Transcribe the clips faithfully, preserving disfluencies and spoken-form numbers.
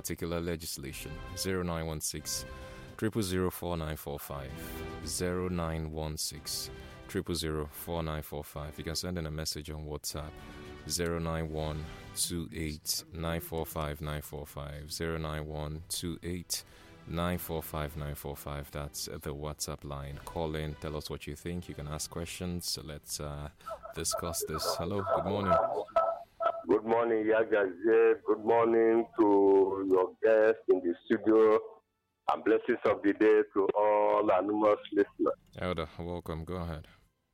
particular legislation. zero nine one six, zero zero zero four nine four five, zero nine one six, zero zero zero four nine four five. You can send in a message on WhatsApp, zero nine one two eight nine four five nine four five, zero nine one two eight nine four five nine four five. That's the WhatsApp line. Call in, tell us what you think. You can ask questions. So let's uh, discuss this. Hello, good morning. Good morning, Yagazie. Good morning to your guests in the studio, and blessings of the day to all anonymous listeners. Elder, welcome. Go ahead.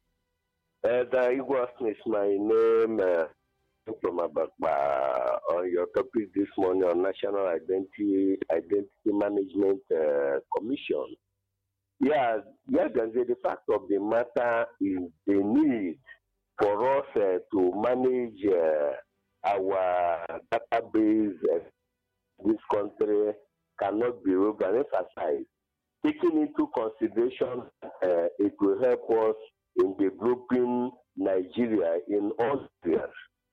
Elder Igwas is my name. Uh, from Abakba on your topic this morning on National Identity Identity Management uh, Commission. Yeah, Yagazie, the fact of the matter is the need for us uh, to manage uh, our database in this country cannot be overemphasized. Taking into consideration, uh, it will help us in developing Nigeria in all areas.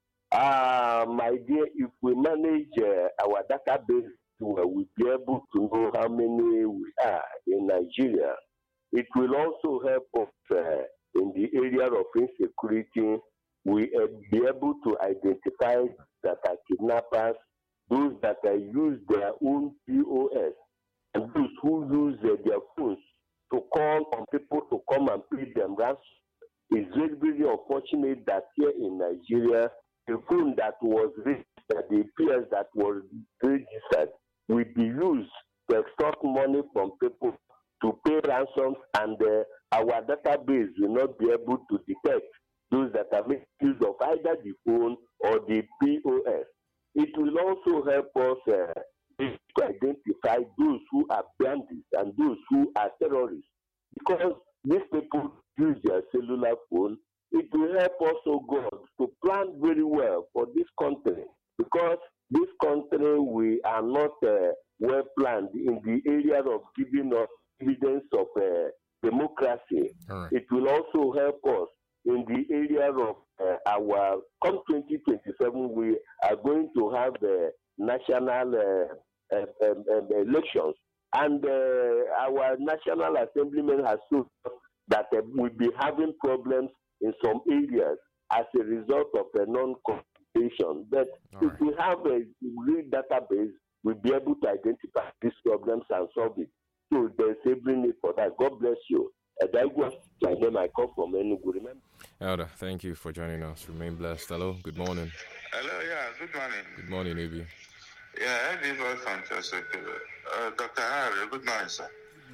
Uh, my dear, if we manage uh, our database, well, we'll be able to know how many we are in Nigeria. It will also help us uh, in the area of insecurity. We uh, be able to identify that are kidnappers, those that uh, use their own P O S, and those who use uh, their phones to call on people to come and pay them ransom. It's very, very unfortunate that here in Nigeria, the phone that was registered, the P S that was registered, will be used to extort money from people to pay ransoms, and uh, our database will not be able to detect those that are making use of either the phone or the P O S. It will also help us uh, to identify those who are bandits and those who are terrorists, because these people use their cellular phone. It will help us, oh God, to plan very well for this country, because this country, we are not uh, well planned in the area of giving us evidence of uh, democracy. Right. It will also help us in the area of uh, our, come twenty twenty-seven, we are going to have uh, national uh, uh, um, um, elections. And uh, our National Assemblyman has told us that uh, we'll be having problems in some areas as a result of a non-competition. But All if right. we have a real database, we'll be able to identify these problems and solve it. So there's every need for that. God bless you. And I was my name, I come from Enugu. Remember? Elder, thank you for joining us. Remain blessed. Hello, good morning. Hello, yeah, good morning. Good morning, Ibi. Yeah, this was fantastic. Uh, Doctor Harry, good morning, sir.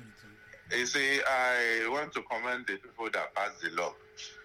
You see, I want to commend the people that passed the law.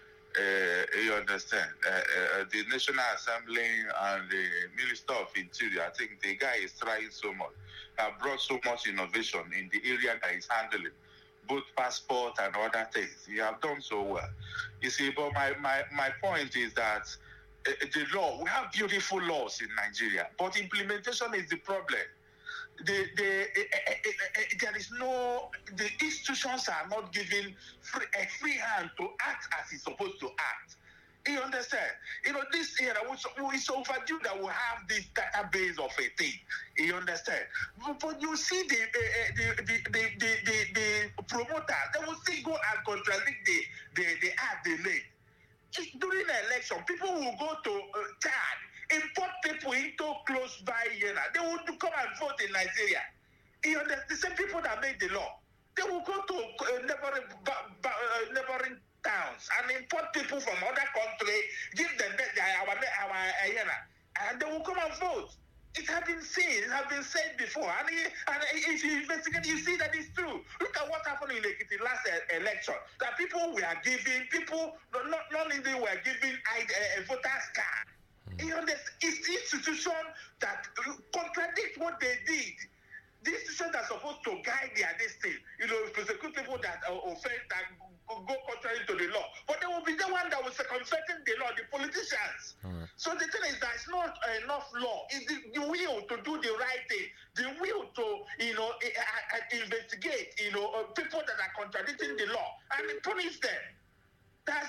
Uh, you understand? Uh, uh, the National Assembly and the Minister of Interior, I think the guy is trying so much, have brought so much innovation in the area that he's handling, both passport and other things. You have done so well. You see, but my, my, my point is that uh, the law, we have beautiful laws in Nigeria, but implementation is the problem. The, the, uh, uh, uh, uh, there is no, the institutions are not given free, a free hand to act as it's supposed to act. You understand? You know, this era, it's overdue that we have this database of a thing. You understand? But, but you see the, uh, the, the, the, the, the, the promoter, they will still go and contradict the, the, the act they made. During the election, people will go to uh, Chad, import people into close by Yena. They will come and vote in Nigeria. You know, the, the same people that made the law, they will go to uh, neighboring, ba, ba, uh, neighboring towns and import people from other countries, give them the, our, our uh, Yena, and they will come and vote. It has been seen, it has been said before, and, it, and if you investigate, you see that it's true. Look at what happened in the, the last uh, election. That people were giving, people, not, not only were giving uh, a voter's card. Mm. You know, it's the institution that contradict what they did. The institutions are supposed to guide their destiny, you know, prosecute people that uh, offend and go contrary to the law. But they will be the one that will circumventing the law, the politicians. Right. So the thing is that it's not enough law. It's the, the will to do the right thing, the will to, you know, uh, uh, investigate, you know, uh, people that are contradicting the law and punish them. That's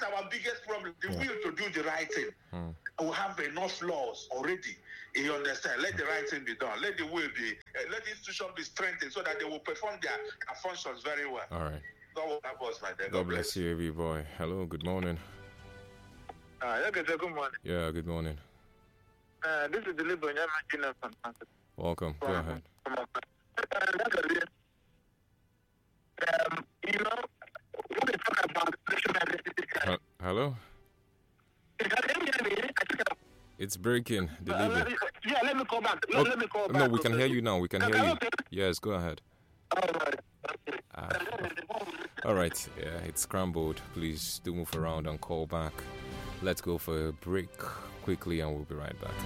That's our biggest problem. The yeah. will to do the right thing. Mm. We have enough laws already. You understand? Let the right thing be done. Let the will be. Uh, let the institution be strengthened so that they will perform their, their functions very well. All right. God will help us, my dear. God, God bless you, baby boy. Hello. Good morning. Uh, yeah, good, good morning. Yeah. Good morning. Uh, this is the Libo. Welcome. Go ahead. Um, you know, when we talk about uh, hello? It's breaking. The uh, let me, yeah, let me call back. No, oh, let me call no, back. we can hear you now. We can hear you. Yes, go ahead. All right. Okay. Uh, all right. Yeah, it's scrambled. Please do move around and call back. Let's go for a break quickly and we'll be right back.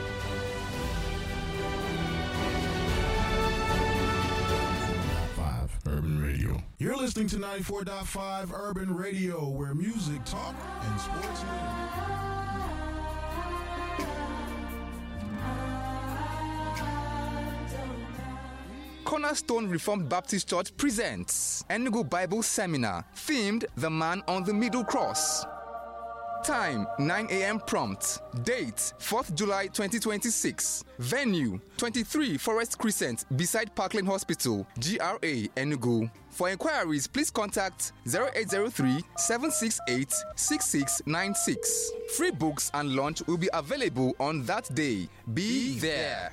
Urban Radio. You're listening to ninety-four point five Urban Radio, where music, talk, and sports. Cornerstone Reformed Baptist Church presents Enugu Bible Seminar, themed The Man on the Middle Cross. Time, nine a.m. prompt. Date, fourth July twenty twenty-six. Venue, twenty-three Forest Crescent, beside Parkland Hospital, G R A, Enugu. For inquiries, please contact zero eight zero three, seven six eight, six six nine six. Free books and lunch will be available on that day. Be there.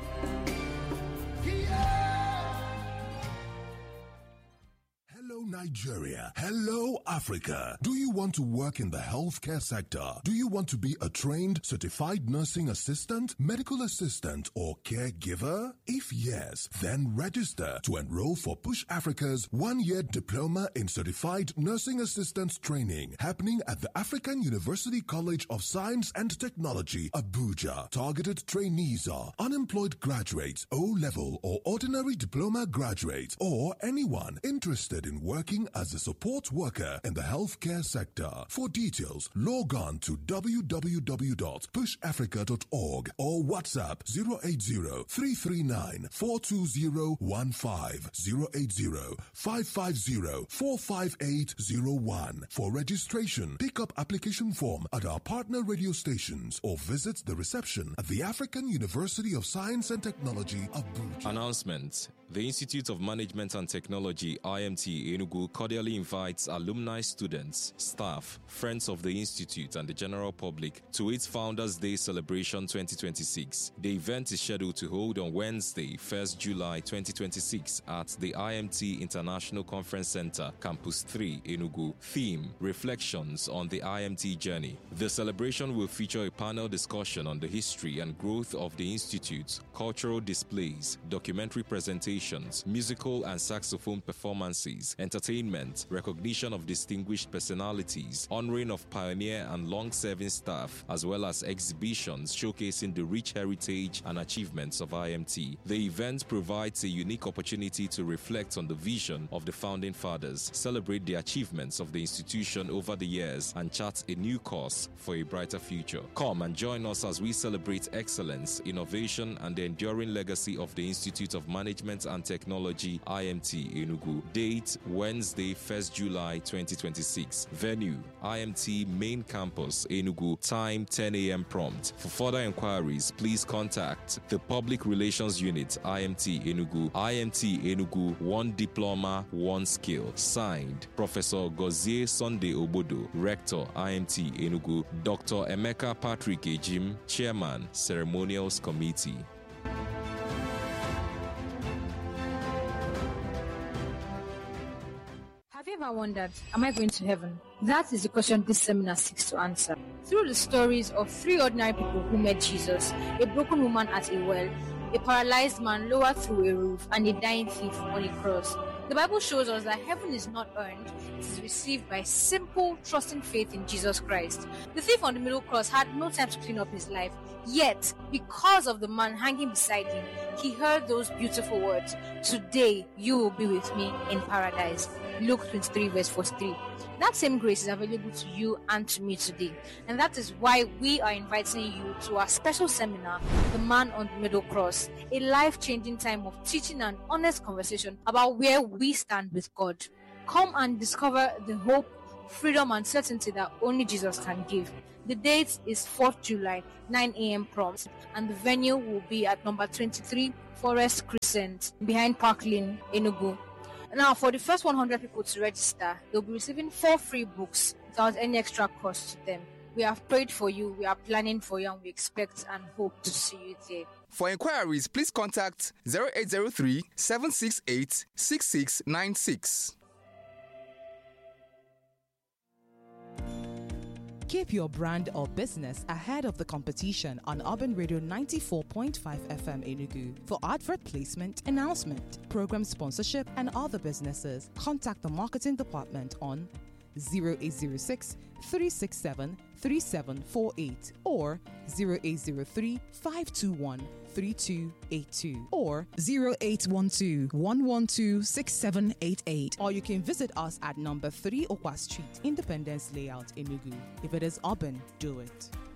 Hello, Nigeria. Hello, Africa. Do you want to work in the healthcare sector? Do you want to be a trained, certified nursing assistant, medical assistant, or caregiver? If yes, then register to enroll for Push Africa's one-year diploma in certified nursing assistant training happening at the African University College of Science and Technology, Abuja. Targeted trainees are unemployed graduates, O-level or ordinary diploma graduates, or anyone interested in working as a support worker in the healthcare sector. For details, log on to w w w dot push africa dot org or WhatsApp zero eight zero, three three nine, four two zero one five, zero eight zero, five five zero, four five eight zero one. For registration, pick up application form at our partner radio stations or visit the reception at the African University of Science and Technology, Abuja. Announcement. The Institute of Management and Technology, I M T Enugu, cordially invites alumni, students, staff, friends of the Institute and the general public to its Founders Day celebration twenty twenty-six. The event is scheduled to hold on Wednesday, first July twenty twenty-six at the I M T International Conference Center, Campus three, Enugu. Theme: Reflections on the I M T Journey. The celebration will feature a panel discussion on the history and growth of the Institute, cultural displays, documentary presentations, musical and saxophone performances, entertainment, recognition of distinguished personalities, honoring of pioneer and long-serving staff, as well as exhibitions showcasing the rich heritage and achievements of I M T. The event provides a unique opportunity to reflect on the vision of the founding fathers, celebrate the achievements of the institution over the years, and chart a new course for a brighter future. Come and join us as we celebrate excellence, innovation, and the enduring legacy of the Institute of Management and Technology, I M T Enugu. Date: Wednesday, first July twenty twenty-six. Venue: I M T Main Campus, Enugu. Time: ten a.m. prompt. For further inquiries, please contact the Public Relations Unit, I M T Enugu. I M T Enugu, one diploma, one skill. Signed, Professor Gozie Sunday Obodo, Rector, I M T Enugu. Doctor Emeka Patrick Ejim, Chairman, Ceremonials Committee. Have you ever wondered, am I going to heaven? That is the question this seminar seeks to answer. Through the stories of three ordinary people who met Jesus, a broken woman at a well, a paralyzed man lowered through a roof, and a dying thief on a cross, the Bible shows us that heaven is not earned, it is received by simple, trusting faith in Jesus Christ. The thief on the middle cross had no time to clean up his life, yet, because of the man hanging beside him, he heard those beautiful words, "Today you will be with me in paradise." Luke twenty-three verse forty-three. That same grace is available to you and to me today. And that is why we are inviting you to our special seminar, The Man on the Middle Cross, a life-changing time of teaching and honest conversation about where we stand with God. Come and discover the hope, freedom and certainty that only Jesus can give. The date is fourth of July, nine a.m. prompt, and the venue will be at number twenty-three Forest Crescent, behind Park Lane, Enugu. Now, for the first one hundred people to register, they'll be receiving four free books without any extra cost to them. We have prayed for you, we are planning for you, and we expect and hope to see you there. For inquiries, please contact zero eight zero three, seven six eight, six six nine six. Keep your brand or business ahead of the competition on Urban Radio ninety-four point five F M Enugu. For advert placement, announcement, program sponsorship, and other businesses, contact the marketing department on zero eight zero six, three six seven, three seven four eight or zero eight zero three, five two one, three two eight two or zero eight one two, one one two, six seven eight eight. Or you can visit us at number three Okwa Street, Independence Layout, Enugu. If it is urban, do it.